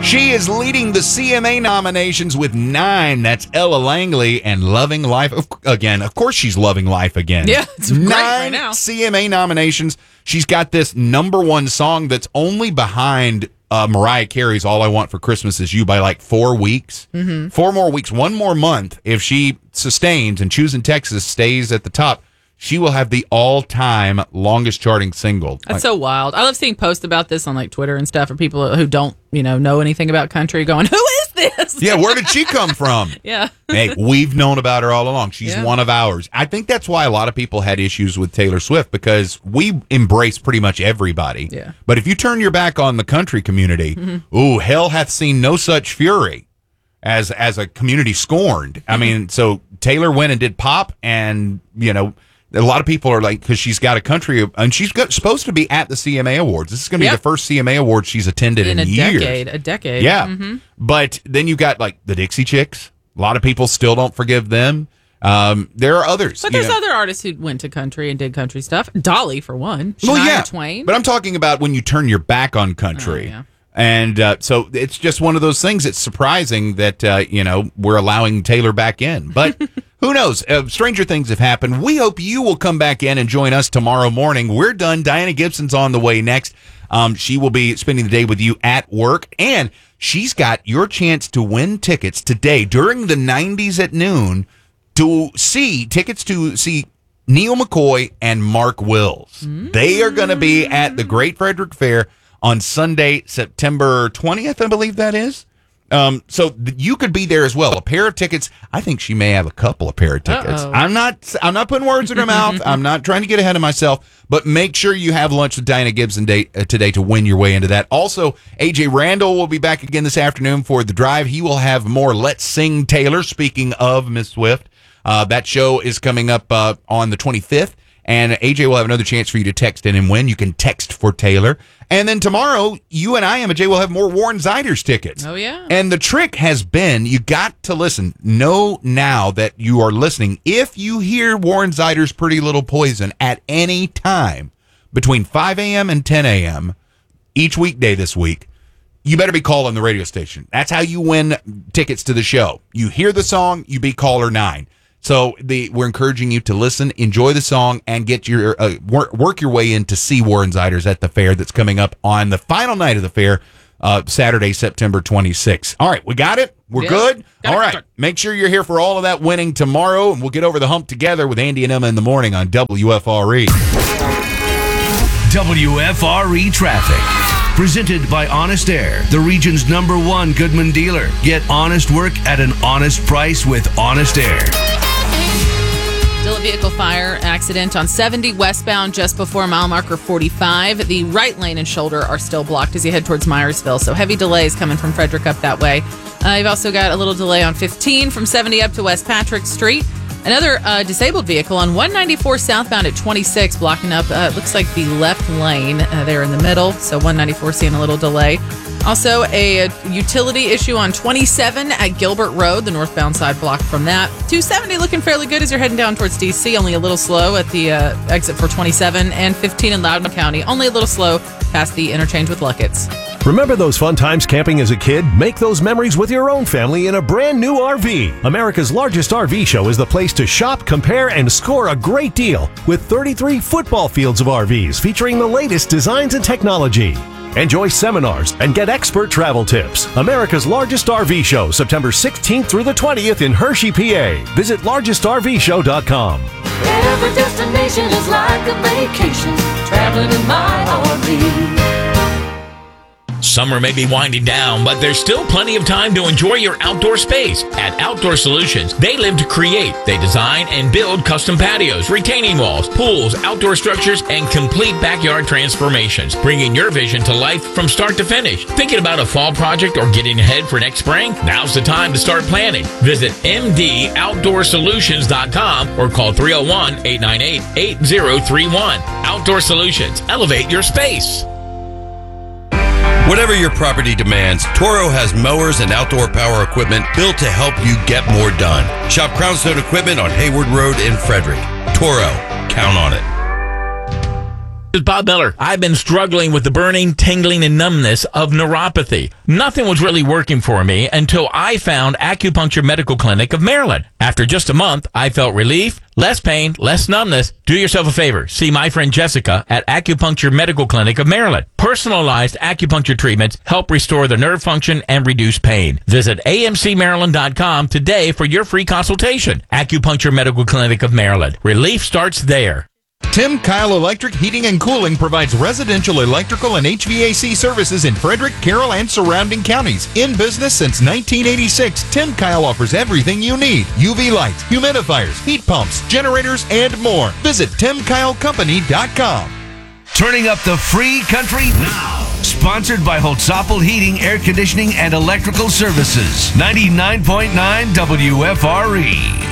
She is leading the CMA nominations with 9. That's Ella Langley and Loving Life Again. Of course she's loving life again. Yeah, it's great right now. 9 CMA nominations. She's got this #1 song that's only behind Mariah Carey's All I Want for Christmas Is You by like 4 weeks. 4 more weeks, 1 more month. If she sustains and Choosing Texas stays at the top, she will have the all-time longest charting single. That's so wild. I love seeing posts about this on like Twitter and stuff for people who don't, know anything about country going, who is this? Yeah, where did she come from? Yeah. Hey, we've known about her all along. She's one of ours. I think that's why a lot of people had issues with Taylor Swift, because we embrace pretty much everybody. Yeah. But if you turn your back on the country community, ooh, hell hath seen no such fury as a community scorned. I mean, so Taylor went and did pop, and, a lot of people are like, because she's got a country, and she's supposed to be at the CMA Awards. This is going to be the first CMA Awards she's attended in years. A decade. Yeah. But then you got like the Dixie Chicks. A lot of people still don't forgive them. There are others. But there's other artists who went to country and did country stuff. Dolly, for one. Shania Twain. But I'm talking about when you turn your back on country. Oh, yeah. And so it's just one of those things. It's surprising that, we're allowing Taylor back in. But who knows? Stranger things have happened. We hope you will come back in and join us tomorrow morning. We're done. Diana Gibson's on the way next. She will be spending the day with you at work. And she's got your chance to win tickets today during the 90s at noon to see Neil McCoy and Mark Wills. They are going to be at the Great Frederick Fair on Sunday, September 20th, I believe that is. So you could be there as well. A pair of tickets. I think she may have a couple of pair of tickets. Uh-oh. I'm not putting words in her mouth. I'm not trying to get ahead of myself, but make sure you have lunch with Diana Gibson today to win your way into that. Also, AJ Randall will be back again this afternoon for The Drive. He will have more Let's Sing Taylor. Speaking of Miss Swift, that show is coming up on the 25th. And AJ will have another chance for you to text in and win. You can text for Taylor. And then tomorrow, you and I, AJ, will have more Warren Zeiders tickets. Oh, yeah. And the trick has been, you got to listen. Know now that you are listening. If you hear Warren Zeiders' Pretty Little Poison at any time between 5 a.m. and 10 a.m. each weekday this week, you better be calling the radio station. That's how you win tickets to the show. You hear the song, you be caller 9. So we're encouraging you to listen, enjoy the song, and get your work your way in to see Warren Zeiders at the fair that's coming up on the final night of the fair, Saturday, September 26th. All right, we got it? We're good? All right. Make sure you're here for all of that winning tomorrow, and we'll get over the hump together with Andy and Emma in the morning on WFRE. WFRE Traffic. Presented by Honest Air, the region's #1 Goodman dealer. Get honest work at an honest price with Honest Air. Still a vehicle fire accident on 70 westbound just before mile marker 45. The right lane and shoulder are still blocked as you head towards Myersville. So heavy delays coming from Frederick up that way. You've also got a little delay on 15 from 70 up to West Patrick Street. Another disabled vehicle on 194 southbound at 26 blocking up, looks like the left lane there in the middle. So 194 seeing a little delay. Also, a utility issue on 27 at Gilbert Road, the northbound side blocked from that. 270 looking fairly good as you're heading down towards D.C., only a little slow at the exit for 27, and 15 in Loudoun County, only a little slow past the interchange with Luckett's. Remember those fun times camping as a kid? Make those memories with your own family in a brand new RV. America's largest RV show is the place to shop, compare, and score a great deal with 33 football fields of RVs featuring the latest designs and technology. Enjoy seminars and get expert travel tips. America's largest RV show, September 16th through the 20th in Hershey, PA. Visit largestrvshow.com. Every destination is like a vacation, traveling in my RV. Summer may be winding down, but there's still plenty of time to enjoy your outdoor space. At Outdoor Solutions, they live to create. They design and build custom patios, retaining walls, pools, outdoor structures, and complete backyard transformations, bringing your vision to life from start to finish. Thinking about a fall project or getting ahead for next spring? Now's the time to start planning. Visit mdoutdoorsolutions.com or call 301-898-8031. Outdoor Solutions. Elevate your space. Whatever your property demands, Toro has mowers and outdoor power equipment built to help you get more done. Shop Crownstone Equipment on Hayward Road in Frederick. Toro, count on it. It's Bob Miller. I've been struggling with the burning, tingling, and numbness of neuropathy. Nothing was really working for me until I found Acupuncture Medical Clinic of Maryland. After just a month, I felt relief, less pain, less numbness. Do yourself a favor. See my friend Jessica at Acupuncture Medical Clinic of Maryland. Personalized acupuncture treatments help restore the nerve function and reduce pain. Visit amcmaryland.com today for your free consultation. Acupuncture Medical Clinic of Maryland. Relief starts there. Tim Kyle Electric Heating and Cooling provides residential electrical and HVAC services in Frederick, Carroll, and surrounding counties. In business since 1986, Tim Kyle offers everything you need. UV lights, humidifiers, heat pumps, generators, and more. Visit TimKyleCompany.com. Turning up the free country now. Sponsored by Holtzapfel Heating, Air Conditioning, and Electrical Services. 99.9 WFRE.